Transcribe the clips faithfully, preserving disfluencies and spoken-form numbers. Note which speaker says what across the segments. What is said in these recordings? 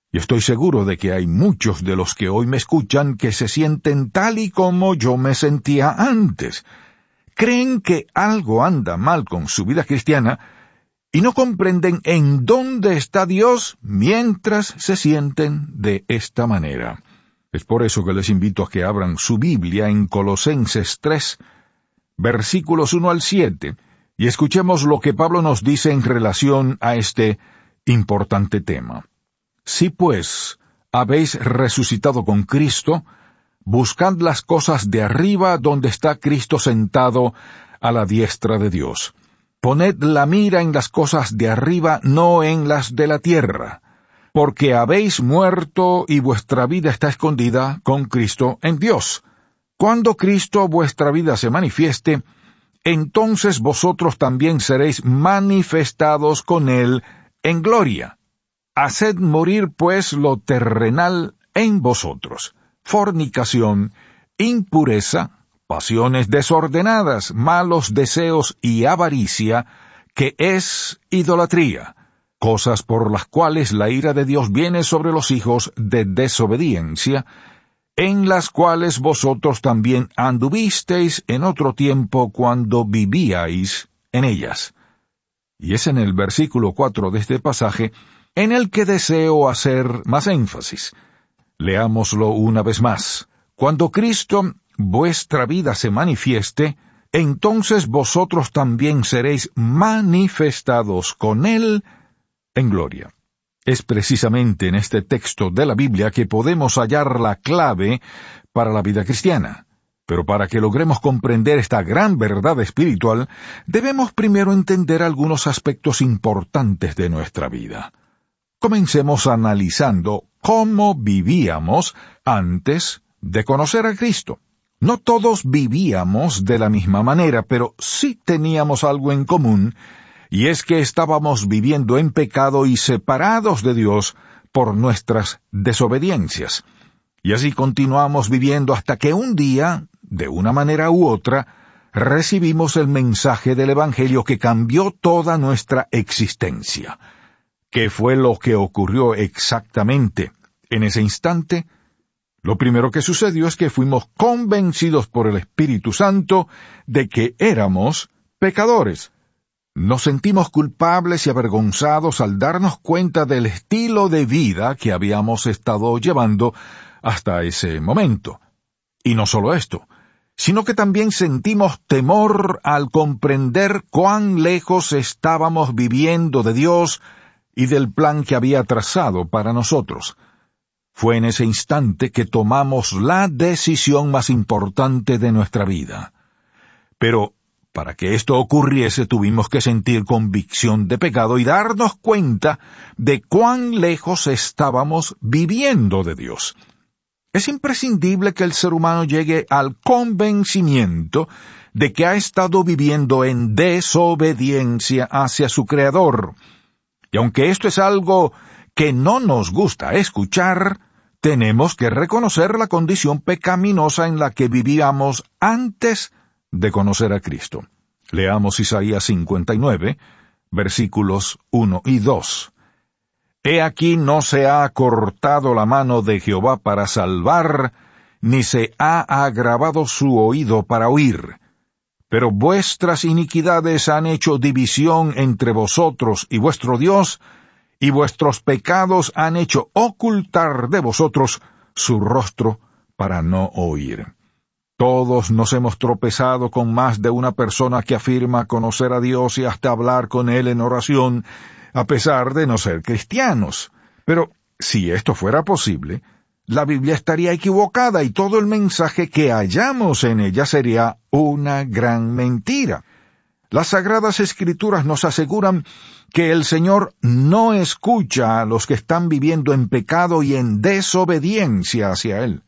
Speaker 1: Y estoy seguro de que hay muchos de los que hoy me escuchan que se sienten tal y como yo me sentía antes. Creen que algo anda mal con su vida cristiana y no comprenden en dónde está Dios mientras se sienten de esta manera. Es por eso que les invito a que abran su Biblia en Colosenses tres, versículos uno al siete, y escuchemos lo que Pablo nos dice en relación a este importante tema. Si pues habéis resucitado con Cristo, buscad las cosas de arriba donde está Cristo sentado a la diestra de Dios. Poned la mira en las cosas de arriba, no en las de la tierra, porque habéis muerto y vuestra vida está escondida con Cristo en Dios. Cuando Cristo vuestra vida se manifieste, entonces vosotros también seréis manifestados con Él en gloria. Haced morir pues lo terrenal en vosotros: fornicación, impureza, pasiones desordenadas, malos deseos y avaricia, que es idolatría, cosas por las cuales la ira de Dios viene sobre los hijos de desobediencia, en las cuales vosotros también anduvisteis en otro tiempo cuando vivíais en ellas. Y es en el versículo cuatro de este pasaje en el que deseo hacer más énfasis. Leámoslo una vez más. Cuando Cristo vuestra vida se manifieste, entonces vosotros también seréis manifestados con Él en gloria. Es precisamente en este texto de la Biblia que podemos hallar la clave para la vida cristiana. Pero para que logremos comprender esta gran verdad espiritual, debemos primero entender algunos aspectos importantes de nuestra vida. Comencemos analizando cómo vivíamos antes de conocer a Cristo. No todos vivíamos de la misma manera, pero sí teníamos algo en común, y es que estábamos viviendo en pecado y separados de Dios por nuestras desobediencias. Y así continuamos viviendo hasta que un día, de una manera u otra, recibimos el mensaje del Evangelio que cambió toda nuestra existencia. ¿Qué fue lo que ocurrió exactamente en ese instante? Lo primero que sucedió es que fuimos convencidos por el Espíritu Santo de que éramos pecadores. Nos sentimos culpables y avergonzados al darnos cuenta del estilo de vida que habíamos estado llevando hasta ese momento. Y no solo esto, sino que también sentimos temor al comprender cuán lejos estábamos viviendo de Dios y del plan que había trazado para nosotros. Fue en ese instante que tomamos la decisión más importante de nuestra vida. Pero para que esto ocurriese tuvimos que sentir convicción de pecado y darnos cuenta de cuán lejos estábamos viviendo de Dios. Es imprescindible que el ser humano llegue al convencimiento de que ha estado viviendo en desobediencia hacia su Creador. Y aunque esto es algo que no nos gusta escuchar, tenemos que reconocer la condición pecaminosa en la que vivíamos antes de conocer a Cristo. Leamos Isaías cincuenta y nueve, versículos uno y dos. He aquí no se ha acortado la mano de Jehová para salvar, ni se ha agravado su oído para oír. Pero vuestras iniquidades han hecho división entre vosotros y vuestro Dios, y vuestros pecados han hecho ocultar de vosotros su rostro para no oír. Todos nos hemos tropezado con más de una persona que afirma conocer a Dios y hasta hablar con Él en oración, a pesar de no ser cristianos. Pero si esto fuera posible, la Biblia estaría equivocada y todo el mensaje que hallamos en ella sería una gran mentira. Las Sagradas Escrituras nos aseguran que el Señor no escucha a los que están viviendo en pecado y en desobediencia hacia Él.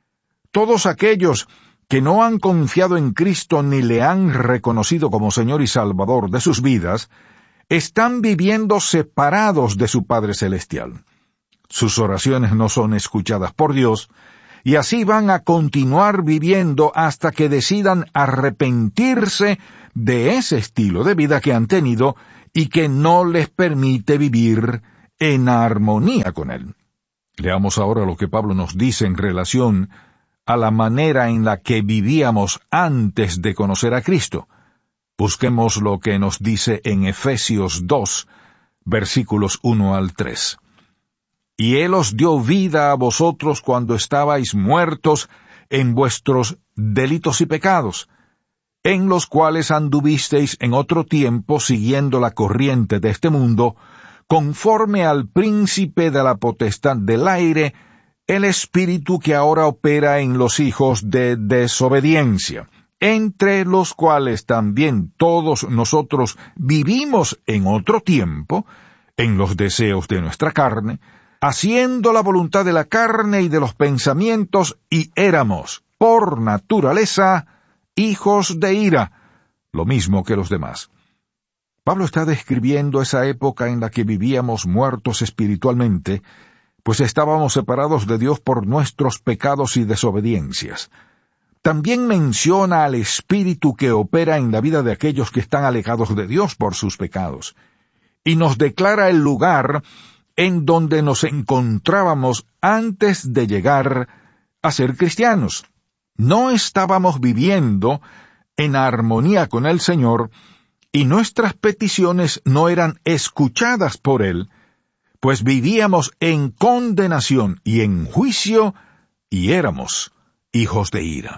Speaker 1: Todos aquellos que no han confiado en Cristo ni le han reconocido como Señor y Salvador de sus vidas, están viviendo separados de su Padre Celestial. Sus oraciones no son escuchadas por Dios, y así van a continuar viviendo hasta que decidan arrepentirse de ese estilo de vida que han tenido y que no les permite vivir en armonía con Él. Leamos ahora lo que Pablo nos dice en relación a la manera en la que vivíamos antes de conocer a Cristo. Busquemos lo que nos dice en Efesios dos, versículos uno al tres. Y Él os dio vida a vosotros cuando estabais muertos en vuestros delitos y pecados, en los cuales anduvisteis en otro tiempo siguiendo la corriente de este mundo, conforme al príncipe de la potestad del aire, el espíritu que ahora opera en los hijos de desobediencia, entre los cuales también todos nosotros vivimos en otro tiempo, en los deseos de nuestra carne, haciendo la voluntad de la carne y de los pensamientos, y éramos, por naturaleza, hijos de ira, lo mismo que los demás. Pablo está describiendo esa época en la que vivíamos muertos espiritualmente, pues estábamos separados de Dios por nuestros pecados y desobediencias. También menciona al espíritu que opera en la vida de aquellos que están alejados de Dios por sus pecados, y nos declara el lugar en donde nos encontrábamos antes de llegar a ser cristianos. No estábamos viviendo en armonía con el Señor, y nuestras peticiones no eran escuchadas por Él, pues vivíamos en condenación y en juicio, y éramos hijos de ira.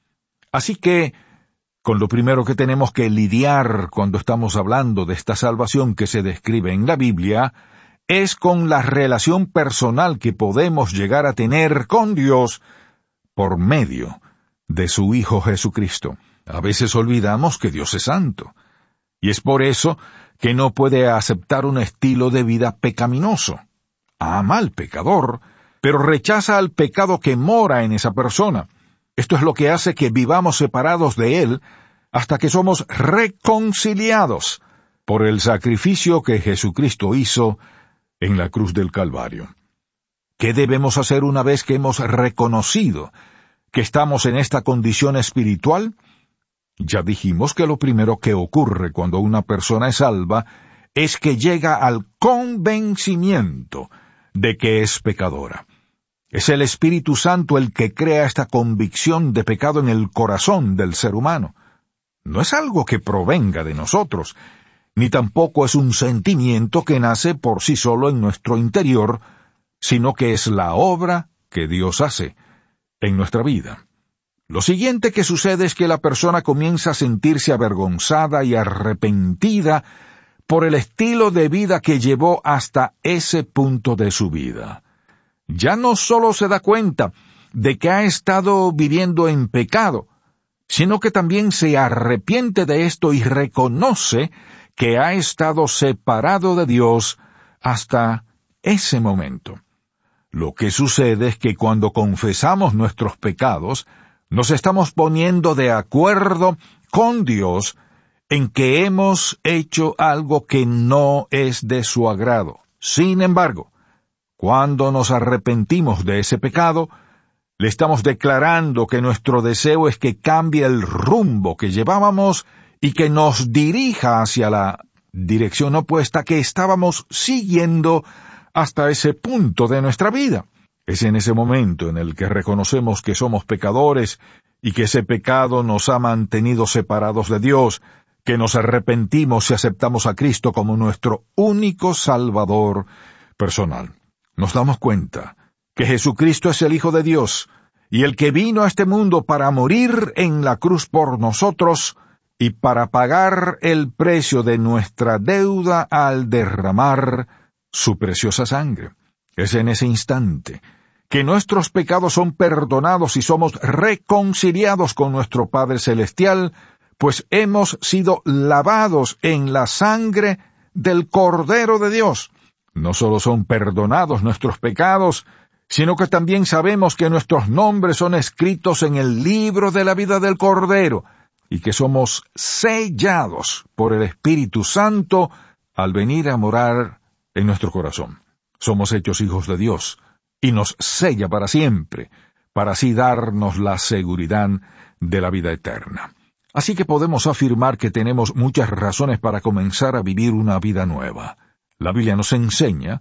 Speaker 1: Así que, con lo primero que tenemos que lidiar cuando estamos hablando de esta salvación que se describe en la Biblia, es con la relación personal que podemos llegar a tener con Dios por medio de su Hijo Jesucristo. A veces olvidamos que Dios es santo, y es por eso que no puede aceptar un estilo de vida pecaminoso. Ama al pecador, pero rechaza al pecado que mora en esa persona. Esto es lo que hace que vivamos separados de Él hasta que somos reconciliados por el sacrificio que Jesucristo hizo en la cruz del Calvario. ¿Qué debemos hacer una vez que hemos reconocido que estamos en esta condición espiritual? Ya dijimos que lo primero que ocurre cuando una persona es salva es que llega al convencimiento de que es pecadora. Es el Espíritu Santo el que crea esta convicción de pecado en el corazón del ser humano. No es algo que provenga de nosotros, ni tampoco es un sentimiento que nace por sí solo en nuestro interior, sino que es la obra que Dios hace en nuestra vida. Lo siguiente que sucede es que la persona comienza a sentirse avergonzada y arrepentida por el estilo de vida que llevó hasta ese punto de su vida. Ya no solo se da cuenta de que ha estado viviendo en pecado, sino que también se arrepiente de esto y reconoce que ha estado separado de Dios hasta ese momento. Lo que sucede es que cuando confesamos nuestros pecados, nos estamos poniendo de acuerdo con Dios en que hemos hecho algo que no es de su agrado. Sin embargo, cuando nos arrepentimos de ese pecado, le estamos declarando que nuestro deseo es que cambie el rumbo que llevábamos y que nos dirija hacia la dirección opuesta que estábamos siguiendo hasta ese punto de nuestra vida. Es en ese momento en el que reconocemos que somos pecadores y que ese pecado nos ha mantenido separados de Dios, que nos arrepentimos y aceptamos a Cristo como nuestro único Salvador personal. Nos damos cuenta que Jesucristo es el Hijo de Dios y el que vino a este mundo para morir en la cruz por nosotros y para pagar el precio de nuestra deuda al derramar su preciosa sangre. Es en ese instante que nuestros pecados son perdonados y somos reconciliados con nuestro Padre Celestial, pues hemos sido lavados en la sangre del Cordero de Dios. No solo son perdonados nuestros pecados, sino que también sabemos que nuestros nombres son escritos en el libro de la vida del Cordero, y que somos sellados por el Espíritu Santo al venir a morar en nuestro corazón. Somos hechos hijos de Dios, y nos sella para siempre, para así darnos la seguridad de la vida eterna. Así que podemos afirmar que tenemos muchas razones para comenzar a vivir una vida nueva. La Biblia nos enseña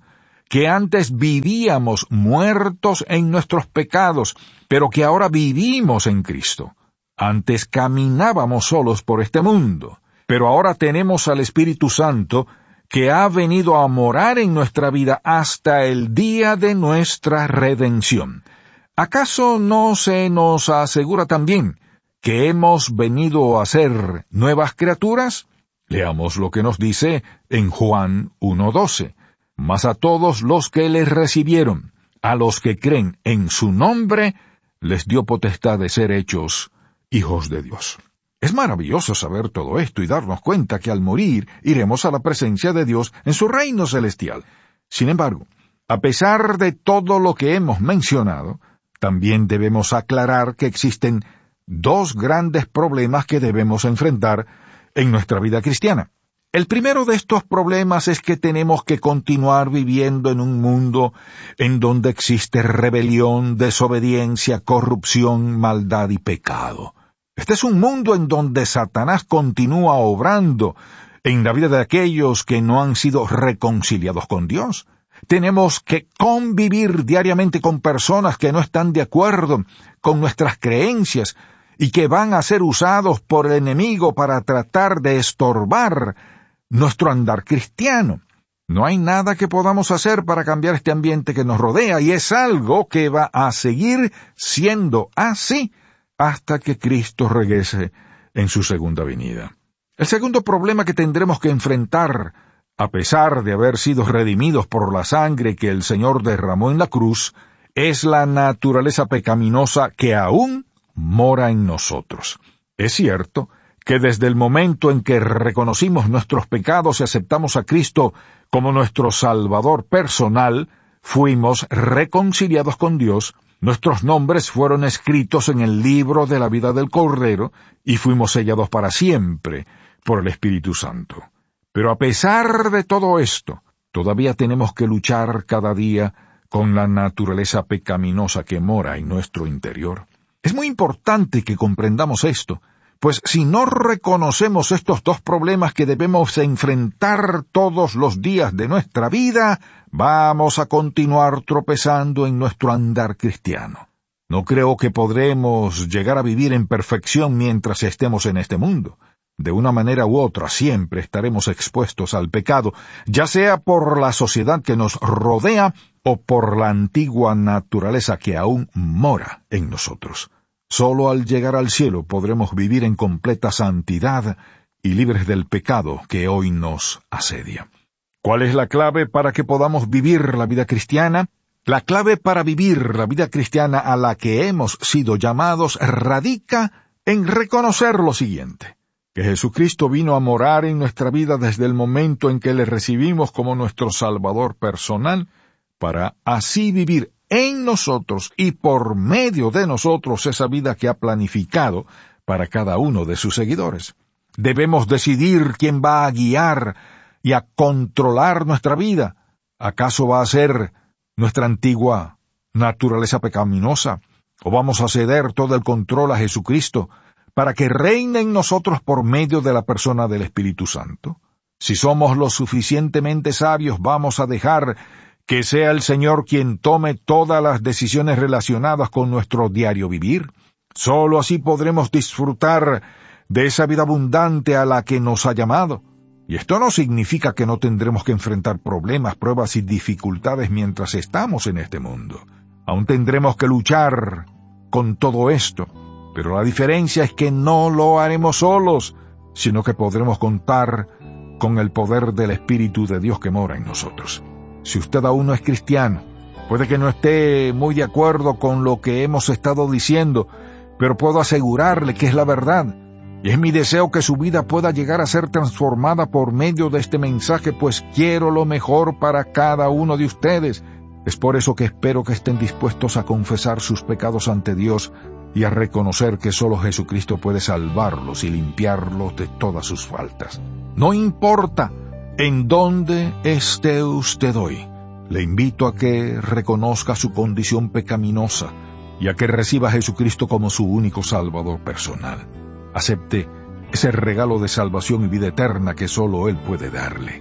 Speaker 1: que antes vivíamos muertos en nuestros pecados, pero que ahora vivimos en Cristo. Antes caminábamos solos por este mundo, pero ahora tenemos al Espíritu Santo que ha venido a morar en nuestra vida hasta el día de nuestra redención. ¿Acaso no se nos asegura también que hemos venido a ser nuevas criaturas? Leamos lo que nos dice en Juan uno doce. Mas a todos los que les recibieron, a los que creen en su nombre, les dio potestad de ser hechos hijos de Dios. Es maravilloso saber todo esto y darnos cuenta que al morir iremos a la presencia de Dios en su reino celestial. Sin embargo, a pesar de todo lo que hemos mencionado, también debemos aclarar que existen dos grandes problemas que debemos enfrentar en nuestra vida cristiana. El primero de estos problemas es que tenemos que continuar viviendo en un mundo en donde existe rebelión, desobediencia, corrupción, maldad y pecado. Este es un mundo en donde Satanás continúa obrando en la vida de aquellos que no han sido reconciliados con Dios. Tenemos que convivir diariamente con personas que no están de acuerdo con nuestras creencias y que van a ser usados por el enemigo para tratar de estorbar nuestro andar cristiano. No hay nada que podamos hacer para cambiar este ambiente que nos rodea, y es algo que va a seguir siendo así hasta que Cristo regrese en su segunda venida. El segundo problema que tendremos que enfrentar, a pesar de haber sido redimidos por la sangre que el Señor derramó en la cruz, es la naturaleza pecaminosa que aún mora en nosotros. Es cierto que desde el momento en que reconocimos nuestros pecados y aceptamos a Cristo como nuestro Salvador personal, fuimos reconciliados con Dios, nuestros nombres fueron escritos en el libro de la vida del Cordero y fuimos sellados para siempre por el Espíritu Santo. Pero a pesar de todo esto, todavía tenemos que luchar cada día con la naturaleza pecaminosa que mora en nuestro interior. Es muy importante que comprendamos esto, pues si no reconocemos estos dos problemas que debemos enfrentar todos los días de nuestra vida, vamos a continuar tropezando en nuestro andar cristiano. No creo que podremos llegar a vivir en perfección mientras estemos en este mundo. De una manera u otra siempre estaremos expuestos al pecado, ya sea por la sociedad que nos rodea o por la antigua naturaleza que aún mora en nosotros. Solo al llegar al cielo podremos vivir en completa santidad y libres del pecado que hoy nos asedia. ¿Cuál es la clave para que podamos vivir la vida cristiana? La clave para vivir la vida cristiana a la que hemos sido llamados radica en reconocer lo siguiente: que Jesucristo vino a morar en nuestra vida desde el momento en que le recibimos como nuestro Salvador personal, para así vivir en nosotros y por medio de nosotros esa vida que ha planificado para cada uno de sus seguidores. Debemos decidir quién va a guiar y a controlar nuestra vida. ¿Acaso va a ser nuestra antigua naturaleza pecaminosa? ¿O vamos a ceder todo el control a Jesucristo para que reine en nosotros por medio de la persona del Espíritu Santo? Si somos lo suficientemente sabios, vamos a dejar que sea el Señor quien tome todas las decisiones relacionadas con nuestro diario vivir. Solo así podremos disfrutar de esa vida abundante a la que nos ha llamado. Y esto no significa que no tendremos que enfrentar problemas, pruebas y dificultades mientras estamos en este mundo. Aún tendremos que luchar con todo esto, pero la diferencia es que no lo haremos solos, sino que podremos contar con el poder del Espíritu de Dios que mora en nosotros. Si usted aún no es cristiano, puede que no esté muy de acuerdo con lo que hemos estado diciendo, pero puedo asegurarle que es la verdad. Y es mi deseo que su vida pueda llegar a ser transformada por medio de este mensaje, pues quiero lo mejor para cada uno de ustedes. Es por eso que espero que estén dispuestos a confesar sus pecados ante Dios y a reconocer que solo Jesucristo puede salvarlos y limpiarlos de todas sus faltas. No importa en dónde esté usted hoy, le invito a que reconozca su condición pecaminosa y a que reciba a Jesucristo como su único Salvador personal. Acepte ese regalo de salvación y vida eterna que solo Él puede darle.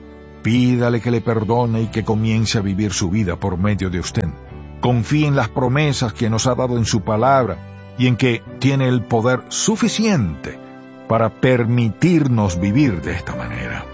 Speaker 1: Pídale que le perdone y que comience a vivir su vida por medio de usted. Confíe en las promesas que nos ha dado en su palabra y en que tiene el poder suficiente para permitirnos vivir de esta manera.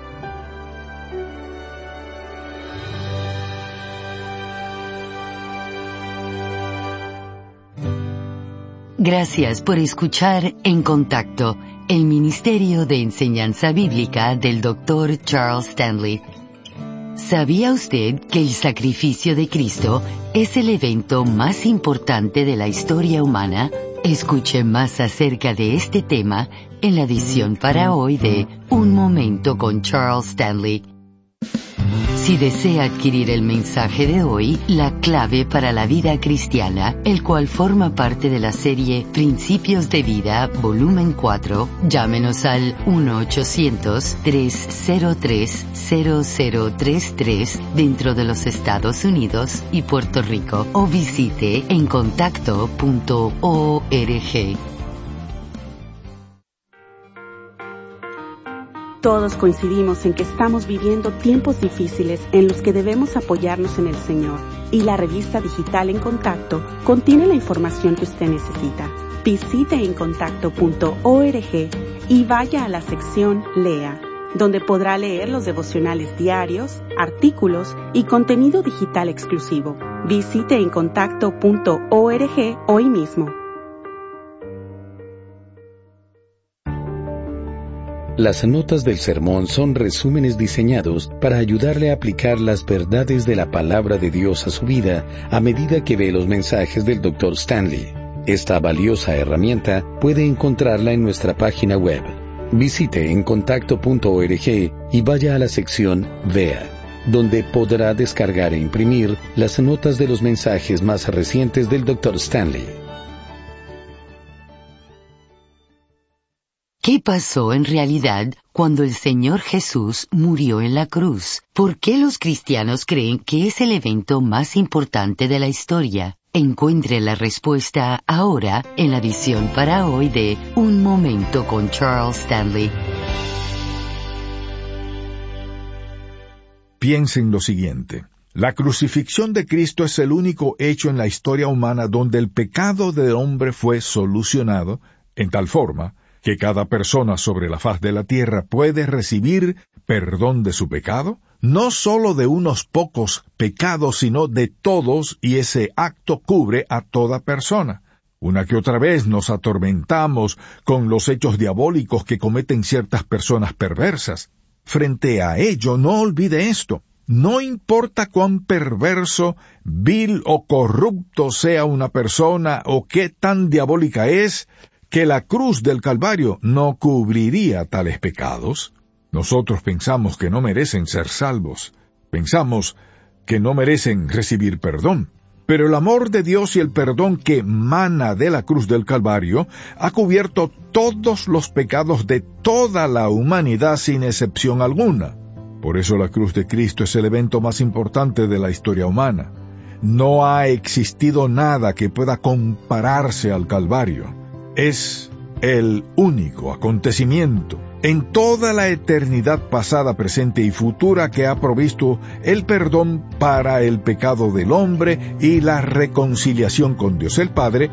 Speaker 2: Gracias por escuchar En Contacto, el Ministerio de Enseñanza Bíblica del doctor Charles Stanley. ¿Sabía usted que el sacrificio de Cristo es el evento más importante de la historia humana? Escuche más acerca de este tema en la edición para hoy de Un Momento con Charles Stanley. Si desea adquirir el mensaje de hoy, La Clave para la Vida Cristiana, el cual forma parte de la serie Principios de Vida, volumen cuatro, llámenos al uno ochocientos, tres cero tres, cero cero tres tres dentro de los Estados Unidos y Puerto Rico o visite en contacto punto org.
Speaker 3: Todos coincidimos en que estamos viviendo tiempos difíciles en los que debemos apoyarnos en el Señor, y la revista digital En Contacto contiene la información que usted necesita. Visite en contacto punto org y vaya a la sección Lea, donde podrá leer los devocionales diarios, artículos y contenido digital exclusivo. Visite en contacto punto org hoy mismo.
Speaker 4: Las notas del sermón son resúmenes diseñados para ayudarle a aplicar las verdades de la palabra de Dios a su vida a medida que ve los mensajes del doctor Stanley. Esta valiosa herramienta puede encontrarla en nuestra página web. Visite en contacto punto org y vaya a la sección Vea, donde podrá descargar e imprimir las notas de los mensajes más recientes del doctor Stanley.
Speaker 2: ¿Qué pasó en realidad cuando el Señor Jesús murió en la cruz? ¿Por qué los cristianos creen que es el evento más importante de la historia? Encuentre la respuesta ahora en la edición para hoy de Un Momento con Charles Stanley.
Speaker 1: Piensen lo siguiente. La crucifixión de Cristo es el único hecho en la historia humana donde el pecado del hombre fue solucionado en tal forma que cada persona sobre la faz de la tierra puede recibir perdón de su pecado, no solo de unos pocos pecados, sino de todos, y ese acto cubre a toda persona. Una que otra vez nos atormentamos con los hechos diabólicos que cometen ciertas personas perversas. Frente a ello, no olvide esto. No importa cuán perverso, vil o corrupto sea una persona o qué tan diabólica es, que la cruz del Calvario no cubriría tales pecados. Nosotros pensamos que no merecen ser salvos. Pensamos que no merecen recibir perdón. Pero el amor de Dios y el perdón que mana de la cruz del Calvario ha cubierto todos los pecados de toda la humanidad sin excepción alguna. Por eso la cruz de Cristo es el evento más importante de la historia humana. No ha existido nada que pueda compararse al Calvario. Es el único acontecimiento en toda la eternidad pasada, presente y futura que ha provisto el perdón para el pecado del hombre y la reconciliación con Dios el Padre,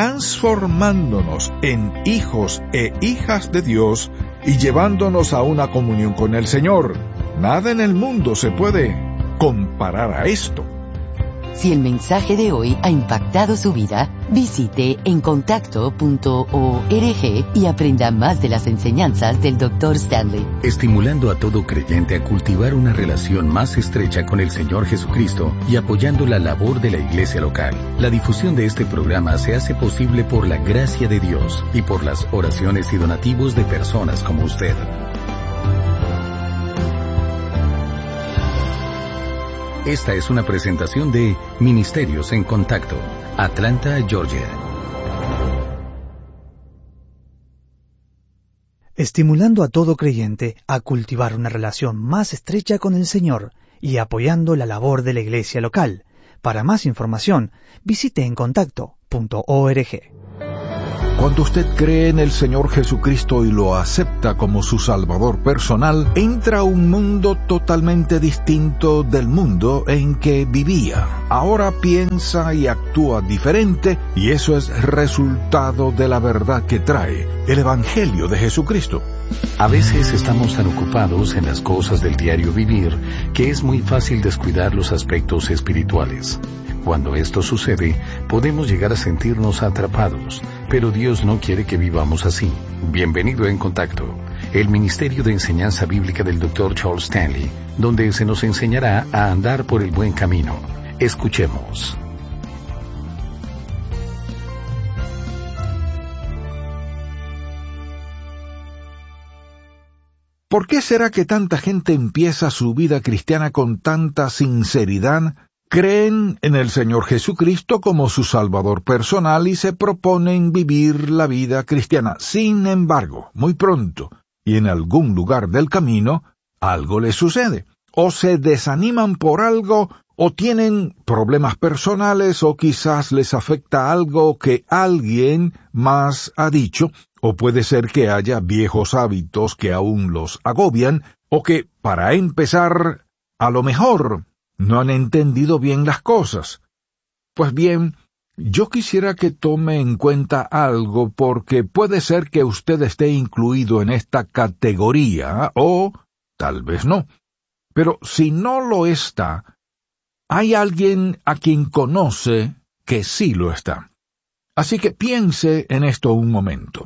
Speaker 1: transformándonos en hijos e hijas de Dios y llevándonos a una comunión con el Señor. Nada en el mundo se puede comparar a esto.
Speaker 2: Si el mensaje de hoy ha impactado su vida, visite en contacto punto org y aprenda más de las enseñanzas del doctor Stanley.
Speaker 4: Estimulando a todo creyente a cultivar una relación más estrecha con el Señor Jesucristo y apoyando la labor de la iglesia local. La difusión de este programa se hace posible por la gracia de Dios y por las oraciones y donativos de personas como usted. Esta es una presentación de Ministerios en Contacto, Atlanta, Georgia.
Speaker 5: Estimulando a todo creyente a cultivar una relación más estrecha con el Señor y apoyando la labor de la iglesia local. Para más información, visite en contacto punto org.
Speaker 1: Cuando usted cree en el Señor Jesucristo y lo acepta como su Salvador personal, entra a un mundo totalmente distinto del mundo en que vivía. Ahora piensa y actúa diferente, y eso es resultado de la verdad que trae el Evangelio de Jesucristo.
Speaker 4: A veces estamos tan ocupados en las cosas del diario vivir que es muy fácil descuidar los aspectos espirituales. Cuando esto sucede, podemos llegar a sentirnos atrapados, pero Dios no quiere que vivamos así. Bienvenido a En Contacto, el Ministerio de Enseñanza Bíblica del doctor Charles Stanley, donde se nos enseñará a andar por el buen camino. Escuchemos.
Speaker 1: ¿Por qué será que tanta gente empieza su vida cristiana con tanta sinceridad? Creen en el Señor Jesucristo como su Salvador personal y se proponen vivir la vida cristiana. Sin embargo, muy pronto, y en algún lugar del camino, algo les sucede. O se desaniman por algo, o tienen problemas personales, o quizás les afecta algo que alguien más ha dicho, o puede ser que haya viejos hábitos que aún los agobian, o que, para empezar, a lo mejor no han entendido bien las cosas. Pues bien, yo quisiera que tome en cuenta algo, porque puede ser que usted esté incluido en esta categoría, o tal vez no. Pero si no lo está, hay alguien a quien conoce que sí lo está. Así que piense en esto un momento.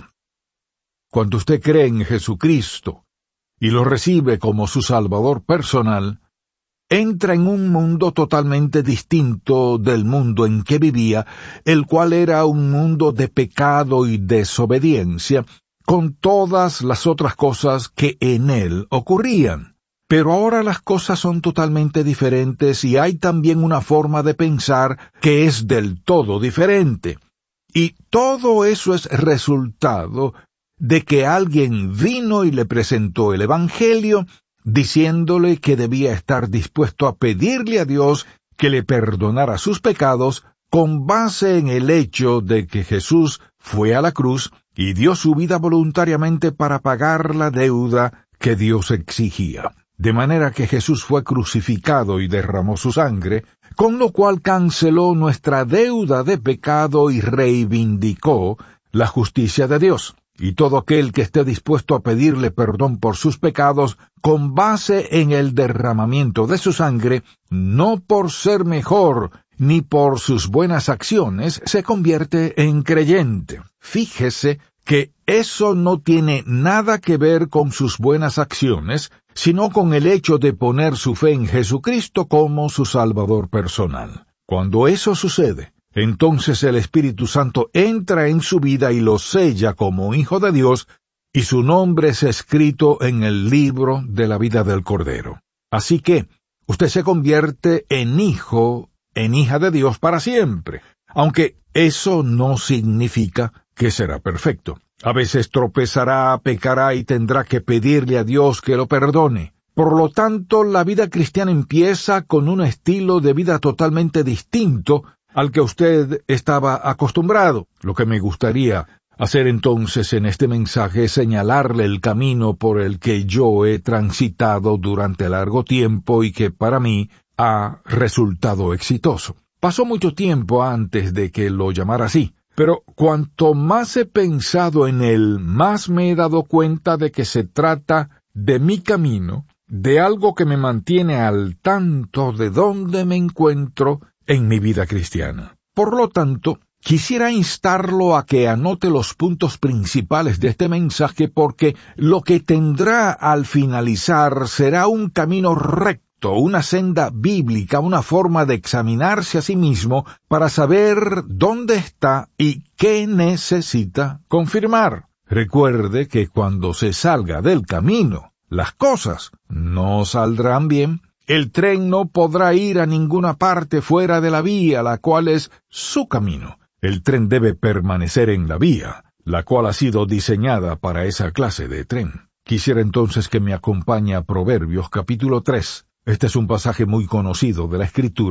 Speaker 1: Cuando usted cree en Jesucristo y lo recibe como su Salvador personal, entra en un mundo totalmente distinto del mundo en que vivía, el cual era un mundo de pecado y desobediencia, con todas las otras cosas que en él ocurrían. Pero ahora las cosas son totalmente diferentes y hay también una forma de pensar que es del todo diferente. Y todo eso es resultado de que alguien vino y le presentó el Evangelio, diciéndole que debía estar dispuesto a pedirle a Dios que le perdonara sus pecados con base en el hecho de que Jesús fue a la cruz y dio su vida voluntariamente para pagar la deuda que Dios exigía. De manera que Jesús fue crucificado y derramó su sangre, con lo cual canceló nuestra deuda de pecado y reivindicó la justicia de Dios. Y todo aquel que esté dispuesto a pedirle perdón por sus pecados, con base en el derramamiento de su sangre, no por ser mejor ni por sus buenas acciones, se convierte en creyente. Fíjese que eso no tiene nada que ver con sus buenas acciones, sino con el hecho de poner su fe en Jesucristo como su Salvador personal. Cuando eso sucede, entonces el Espíritu Santo entra en su vida y lo sella como hijo de Dios, y su nombre es escrito en el libro de la vida del Cordero. Así que, usted se convierte en hijo, en hija de Dios para siempre, aunque eso no significa que será perfecto. A veces tropezará, pecará y tendrá que pedirle a Dios que lo perdone. Por lo tanto, la vida cristiana empieza con un estilo de vida totalmente distinto al que usted estaba acostumbrado. Lo que me gustaría hacer entonces en este mensaje es señalarle el camino por el que yo he transitado durante largo tiempo y que para mí ha resultado exitoso. Pasó mucho tiempo antes de que lo llamara así, pero cuanto más he pensado en él, más me he dado cuenta de que se trata de mi camino, de algo que me mantiene al tanto de dónde me encuentro en mi vida cristiana. Por lo tanto, quisiera instarlo a que anote los puntos principales de este mensaje, porque lo que tendrá al finalizar será un camino recto, una senda bíblica, una forma de examinarse a sí mismo para saber dónde está y qué necesita confirmar. Recuerde que cuando se salga del camino, las cosas no saldrán bien. El tren no podrá ir a ninguna parte fuera de la vía, la cual es su camino. El tren debe permanecer en la vía, la cual ha sido diseñada para esa clase de tren. Quisiera entonces que me acompañe a Proverbios capítulo tres. Este es un pasaje muy conocido de la Escritura,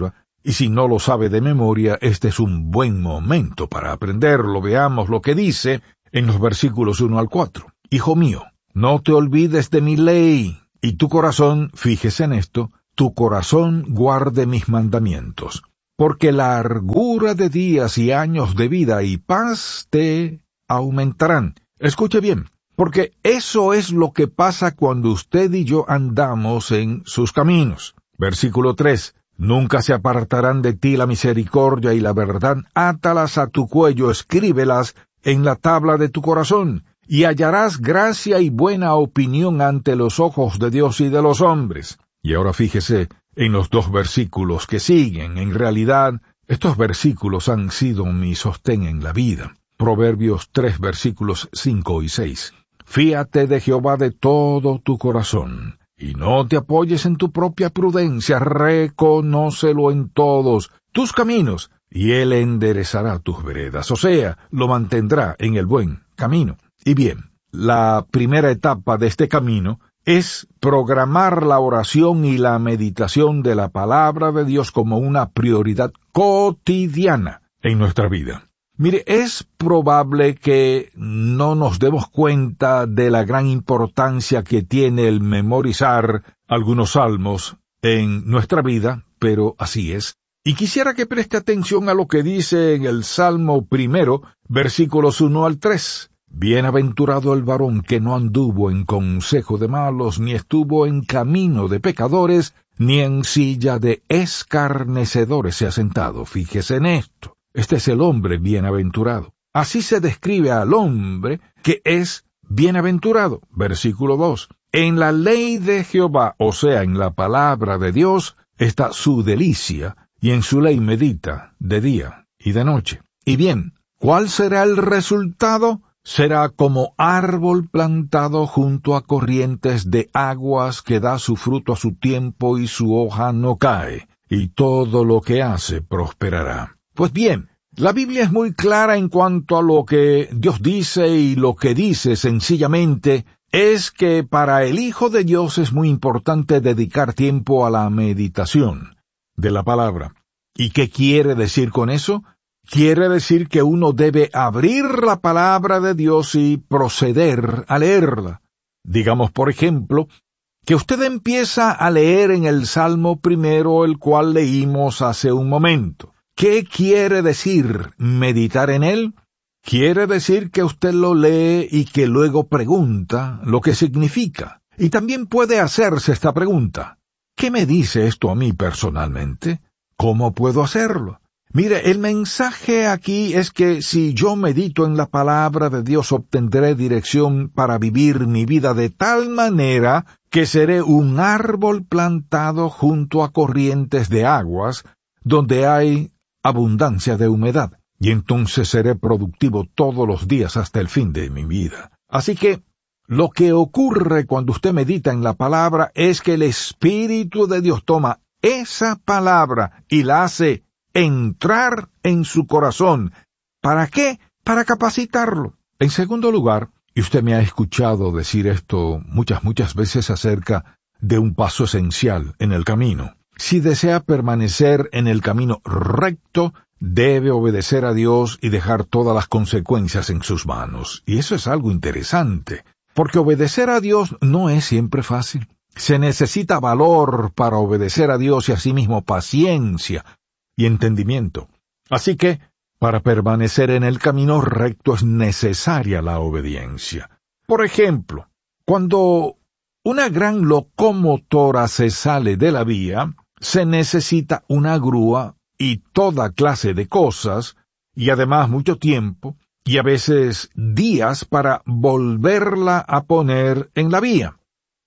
Speaker 1: y si no lo sabe de memoria, este es un buen momento para aprenderlo. Veamos lo que dice en los versículos uno al cuatro. Hijo mío, no te olvides de mi ley, y tu corazón, fíjese en esto, tu corazón guarde mis mandamientos, porque largura de días y años de vida y paz te aumentarán. Escuche bien, porque eso es lo que pasa cuando usted y yo andamos en sus caminos. Versículo tres. Nunca se apartarán de ti la misericordia y la verdad. Átalas a tu cuello, escríbelas en la tabla de tu corazón, y hallarás gracia y buena opinión ante los ojos de Dios y de los hombres. Y ahora fíjese en los dos versículos que siguen. En realidad, estos versículos han sido mi sostén en la vida. Proverbios tres, versículos cinco y seis. Fíate de Jehová de todo tu corazón, y no te apoyes en tu propia prudencia. Reconócelo en todos tus caminos, y él enderezará tus veredas. O sea, lo mantendrá en el buen camino. Y bien, la primera etapa de este camino es programar la oración y la meditación de la palabra de Dios como una prioridad cotidiana en nuestra vida. Mire, es probable que no nos demos cuenta de la gran importancia que tiene el memorizar algunos salmos en nuestra vida, pero así es. Y quisiera que preste atención a lo que dice en el Salmo primero, versículos uno al tres. Bienaventurado el varón que no anduvo en consejo de malos, ni estuvo en camino de pecadores, ni en silla de escarnecedores se ha sentado. Fíjese en esto. Este es el hombre bienaventurado. Así se describe al hombre que es bienaventurado. Versículo dos. En la ley de Jehová, o sea, en la palabra de Dios, está su delicia, y en su ley medita de día y de noche. Y bien, ¿cuál será el resultado? Será como árbol plantado junto a corrientes de aguas que da su fruto a su tiempo y su hoja no cae, y todo lo que hace prosperará. Pues bien, la Biblia es muy clara en cuanto a lo que Dios dice, y lo que dice sencillamente es que para el Hijo de Dios es muy importante dedicar tiempo a la meditación de la palabra. ¿Y qué quiere decir con eso? Quiere decir que uno debe abrir la palabra de Dios y proceder a leerla. Digamos, por ejemplo, que usted empieza a leer en el Salmo primero, el cual leímos hace un momento. ¿Qué quiere decir meditar en él? Quiere decir que usted lo lee y que luego pregunta lo que significa. Y también puede hacerse esta pregunta. ¿Qué me dice esto a mí personalmente? ¿Cómo puedo hacerlo? Mire, el mensaje aquí es que si yo medito en la palabra de Dios, obtendré dirección para vivir mi vida de tal manera que seré un árbol plantado junto a corrientes de aguas, donde hay abundancia de humedad, y entonces seré productivo todos los días hasta el fin de mi vida. Así que, lo que ocurre cuando usted medita en la palabra es que el Espíritu de Dios toma esa palabra y la hace entrar en su corazón. ¿Para qué? Para capacitarlo. En segundo lugar, y usted me ha escuchado decir esto muchas, muchas veces acerca de un paso esencial en el camino. Si desea permanecer en el camino recto, debe obedecer a Dios y dejar todas las consecuencias en sus manos. Y eso es algo interesante, porque obedecer a Dios no es siempre fácil. Se necesita valor para obedecer a Dios y asimismo paciencia y entendimiento. Así que, para permanecer en el camino recto es necesaria la obediencia. Por ejemplo, cuando una gran locomotora se sale de la vía, se necesita una grúa y toda clase de cosas, y además mucho tiempo, y a veces días para volverla a poner en la vía.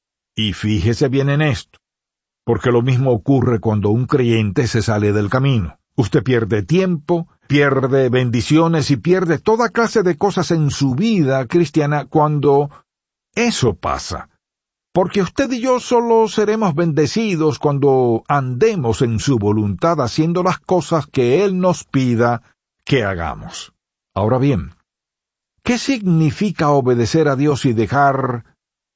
Speaker 1: Y fíjese bien en esto, porque lo mismo ocurre cuando un creyente se sale del camino. Usted pierde tiempo, pierde bendiciones y pierde toda clase de cosas en su vida cristiana cuando eso pasa. Porque usted y yo solo seremos bendecidos cuando andemos en su voluntad haciendo las cosas que Él nos pida que hagamos. Ahora bien, ¿qué significa obedecer a Dios y dejar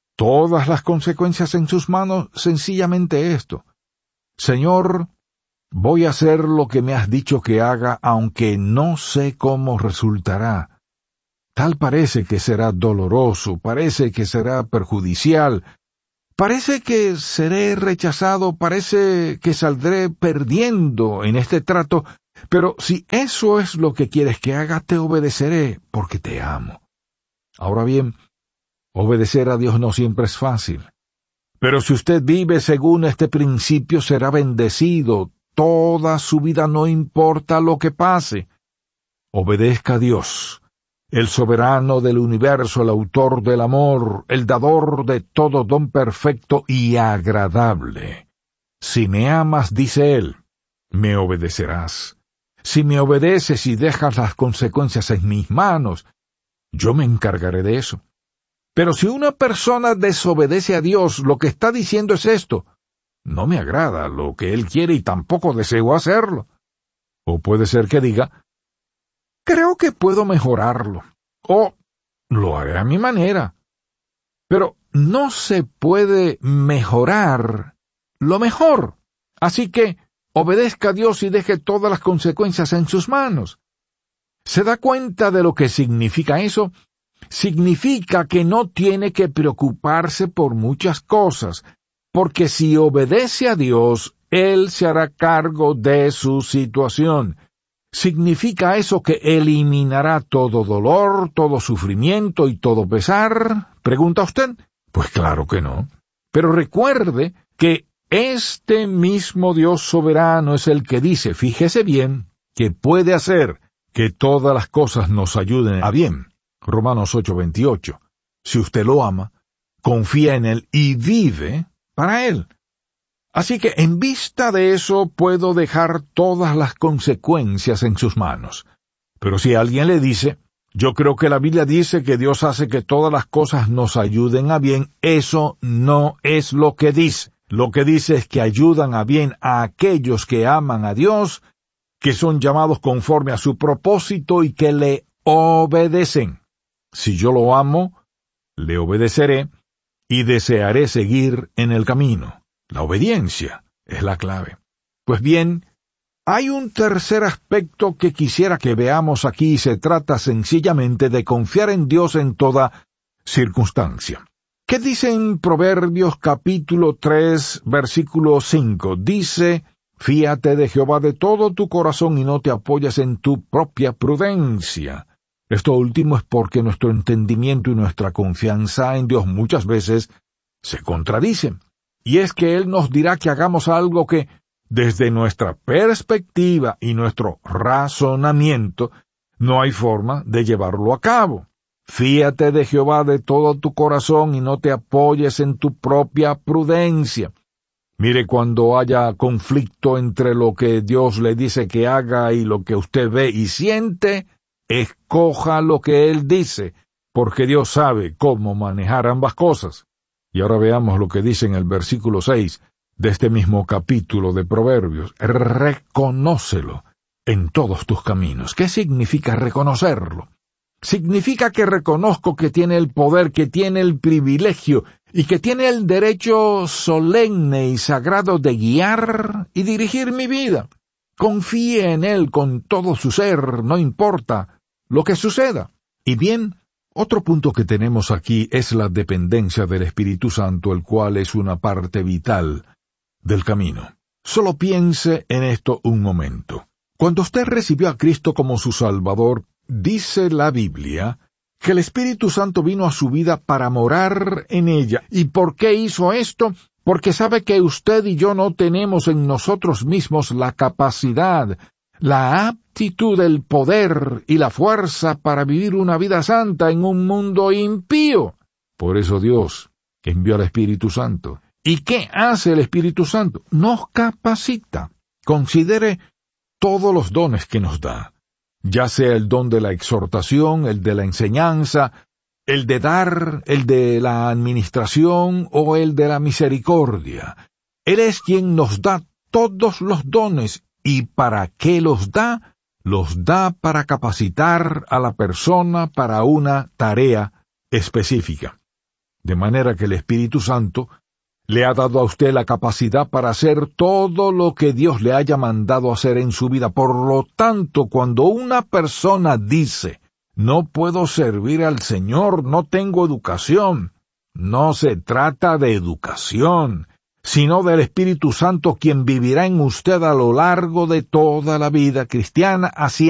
Speaker 1: todas las consecuencias en sus manos? Sencillamente esto. Señor, Voy a hacer lo que me has dicho que haga, aunque no sé cómo resultará. Tal parece que será doloroso, parece que será perjudicial, parece que seré rechazado, parece que saldré perdiendo en este trato, pero si eso es lo que quieres que haga, te obedeceré, porque te amo. Ahora bien, obedecer a Dios no siempre es fácil. Pero si usted vive según este principio, será bendecido toda su vida, no importa lo que pase. Obedezca a Dios, el soberano del universo, el autor del amor, el dador de todo don perfecto y agradable. Si me amas, dice Él, me obedecerás. Si me obedeces y dejas las consecuencias en mis manos, yo me encargaré de eso. Pero si una persona desobedece a Dios, lo que está diciendo es esto: no me agrada lo que Él quiere y tampoco deseo hacerlo. O puede ser que diga: creo que puedo mejorarlo, o lo haré a mi manera. Pero no se puede mejorar lo mejor. Así que obedezca a Dios y deje todas las consecuencias en sus manos. ¿Se da cuenta de lo que significa eso? Significa que no tiene que preocuparse por muchas cosas, porque si obedece a Dios, Él se hará cargo de su situación. ¿Significa eso que eliminará todo dolor, todo sufrimiento y todo pesar? ¿Pregunta usted? Pues claro que no. Pero recuerde que este mismo Dios soberano es el que dice, fíjese bien, que puede hacer que todas las cosas nos ayuden a bien. Romanos ocho veintiocho. Si usted lo ama, confía en Él y vive para Él. Así que en vista de eso puedo dejar todas las consecuencias en sus manos. Pero si alguien le dice, yo creo que la Biblia dice que Dios hace que todas las cosas nos ayuden a bien, eso no es lo que dice. Lo que dice es que ayudan a bien a aquellos que aman a Dios, que son llamados conforme a su propósito y que le obedecen. Si yo lo amo, le obedeceré y desearé seguir en el camino. La obediencia es la clave. Pues bien, hay un tercer aspecto que quisiera que veamos aquí y se trata sencillamente de confiar en Dios en toda circunstancia. ¿Qué dice en Proverbios capítulo tres, versículo cinco? Dice, fíate de Jehová de todo tu corazón y no te apoyes en tu propia prudencia. Esto último es porque nuestro entendimiento y nuestra confianza en Dios muchas veces se contradicen. Y es que Él nos dirá que hagamos algo que, desde nuestra perspectiva y nuestro razonamiento, no hay forma de llevarlo a cabo. Fíate de Jehová de todo tu corazón y no te apoyes en tu propia prudencia. Mire, cuando haya conflicto entre lo que Dios le dice que haga y lo que usted ve y siente, escoja lo que Él dice, porque Dios sabe cómo manejar ambas cosas. Y ahora veamos lo que dice en el versículo seis de este mismo capítulo de Proverbios. Reconócelo en todos tus caminos. ¿Qué significa reconocerlo? Significa que reconozco que tiene el poder, que tiene el privilegio y que tiene el derecho solemne y sagrado de guiar y dirigir mi vida. Confíe en Él con todo su ser, no importa lo que suceda. Y bien, otro punto que tenemos aquí es la dependencia del Espíritu Santo, el cual es una parte vital del camino. Solo piense en esto un momento. Cuando usted recibió a Cristo como su Salvador, dice la Biblia que el Espíritu Santo vino a su vida para morar en ella. ¿Y por qué hizo esto? Porque sabe que usted y yo no tenemos en nosotros mismos la capacidad, la aptitud, el poder y la fuerza para vivir una vida santa en un mundo impío. Por eso Dios envió al Espíritu Santo. ¿Y qué hace el Espíritu Santo? Nos capacita. Considere todos los dones que nos da, ya sea el don de la exhortación, el de la enseñanza, el de dar, el de la administración o el de la misericordia. Él es quien nos da todos los dones. ¿Y para qué los da? Los da para capacitar a la persona para una tarea específica. De manera que el Espíritu Santo Le ha dado a usted la capacidad para hacer todo lo que Dios le haya mandado hacer en su vida. Por lo tanto, cuando una persona dice, no puedo servir al Señor, no tengo educación, no se trata de educación, sino del Espíritu Santo, quien vivirá en usted a lo largo de toda la vida cristiana, así